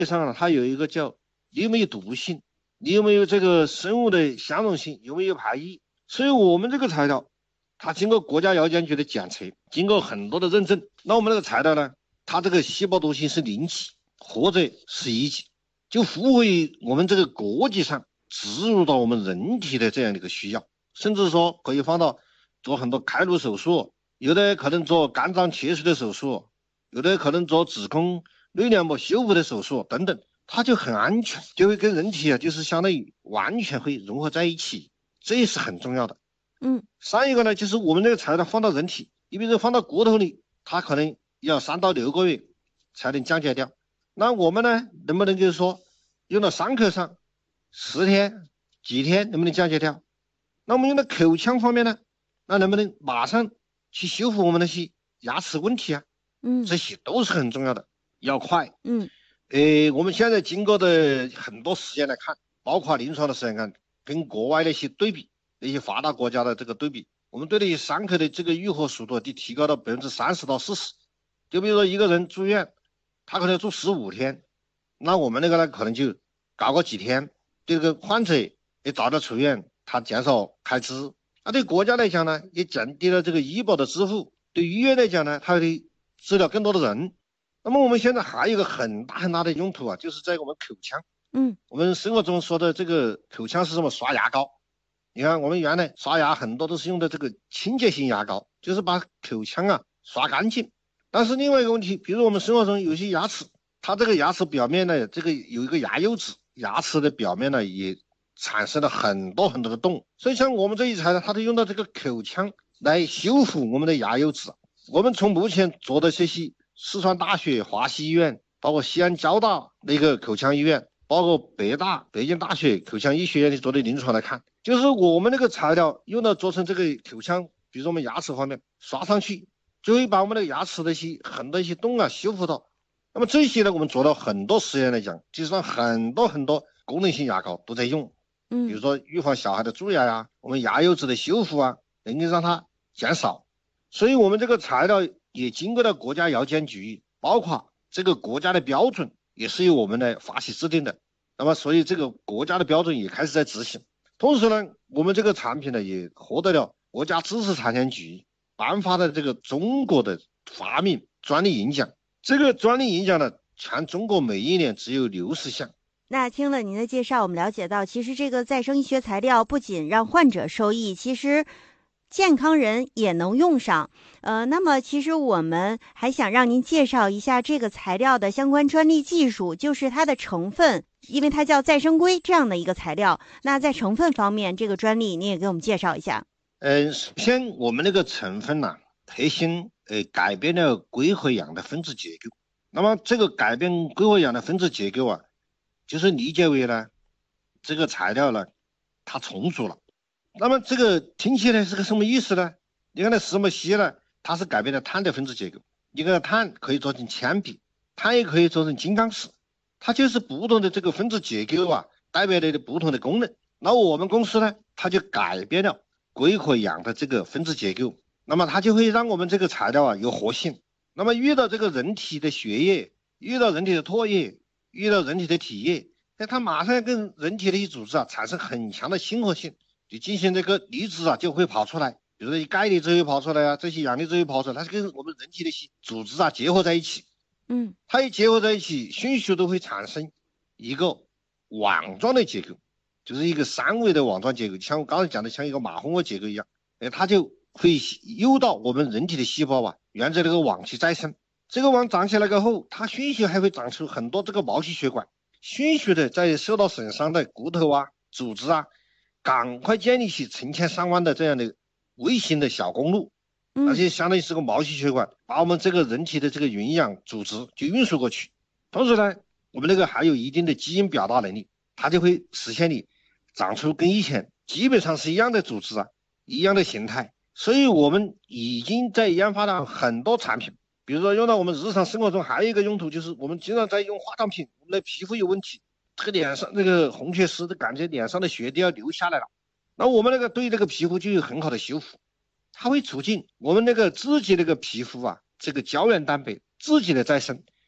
上它有一个叫你有没有毒性，你有没有这个生物的相容性，有没有排异。所以我们这个材料，它经过国家药监局的检测，经过很多的认证，那我们这个材料呢，它这个细胞毒性是0级或者是1级，就符合于我们这个国际上植入到我们人体的这样的一个需要，甚至说可以放到做很多开颅手术，有的可能做肝脏切除的手术，有的可能做子宫内黏膜修复的手术等等，它就很安全，就会跟人体就是相当于完全会融合在一起，这也是很重要的。上一个呢，就是我们这个材料放到人体，你比如说放到骨头里，它可能要3到6个月才能降解掉。那我们呢，能不能就是说用到伤口上10天、几天能不能降解掉？那我们用到口腔方面呢，那能不能马上去修复我们那些牙齿问题啊？这些都是很重要的，要快。我们现在经过的很多实验来看，包括临床的实验看，跟国外那些对比，那些发达国家的这个对比，我们对那些伤口的这个愈合速度就提高到30%到40%。就比如说一个人住院，他可能要住15天，那我们那个呢可能就搞个几天，对这个患者也早点出院，他减少开支。那对国家来讲呢，也降低了这个医保的支付；对医院来讲呢，它会治疗更多的人。那么我们现在还有一个很大很大的用途啊，就是在我们口腔。我们生活中说的这个口腔是什么？刷牙膏。你看我们原来刷牙很多都是用的这个清洁型牙膏，就是把口腔啊刷干净。但是另外一个问题，比如我们生活中有些牙齿，它这个牙齿表面呢，这个有一个牙釉质，牙齿的表面呢也产生了很多很多的洞。所以像我们这一材呢，它都用到这个口腔来修复我们的牙釉质。我们从目前做的这些四川大学华西医院，包括西安交大那个口腔医院，包括北京大学口腔医学院的做的临床来看，就是我们那个材料用到做成这个口腔，比如说我们牙齿方面刷上去，就会把我们的牙齿的很多一些洞啊修复到。那么这些呢，我们做了很多实验来讲，基本上很多功能性牙膏都在用，比如说预防小孩的蛀牙呀，我们牙釉质的修复啊，能够让它减少。所以我们这个材料也经过了国家药监局，包括这个国家的标准也是由我们来发起制定的。那么所以这个国家的标准也开始在执行。同时呢，我们这个产品呢也获得了国家知识产权局颁发的这个中国的发明专利银奖。这个专利银奖呢，全中国每一年只有60项。 那听了您的介绍，我们了解到，其实这个再生医学材料不仅让患者受益，其实健康人也能用上。那么其实我们还想让您介绍一下这个材料的相关专利技术，就是它的成分，因为它叫再生硅这样的一个材料。那在成分方面，这个专利您也给我们介绍一下。 首先我们那个成分呢，核心改变了硅和氧的分子结构。那么这个改变硅和氧的分子结构啊，就是理解为呢，这个材料呢，它重组了。那么这个听起来是个什么意思呢？你看那石墨烯呢，它是改变了碳的分子结构。一个碳可以做成铅笔，碳也可以做成金刚石，它就是不同的这个分子结构啊，代表了不同的功能。那我们公司呢，它就改变了硅和氧的这个分子结构，那么它就会让我们这个材料啊有活性。那么遇到这个人体的血液，遇到人体的唾液，遇到人体的体液，那它马上跟人体的一些组织啊产生很强的亲和性，就进行这个离子啊就会跑出来，比如说钙离子会跑出来啊，这些氧离子会跑出来，它是跟我们人体的一些组织啊结合在一起。它一结合在一起，迅速都会产生一个网状的结构，就是一个三维的网状结构，像我刚才讲的像一个马蜂窝结构一样，它就会诱导我们人体的细胞啊，沿着这个网去再生。这个网长起来过后，它迅速还会长出很多这个毛细血管，迅速的在受到损伤的骨头啊、组织啊，赶快建立起成千上万的这样的卫星的小公路，而且相当于是个毛细血管，把我们这个人体的这个营养组织就运输过去。同时呢，我们那个还有一定的基因表达能力，它就会实现你长出跟以前基本上是一样的组织啊，一样的形态。所以我们已经在研发了很多产品，比如说用到我们日常生活中，还有一个用途就是我们经常在用化妆品，我们的皮肤有问题，这个脸上那个红血丝的感觉，脸上的血都要流下来了，那我们那个对这个皮肤就有很好的修复，它会促进我们那个自己那个皮肤啊，这个胶原蛋白自己的再生。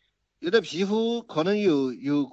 有的皮肤可能有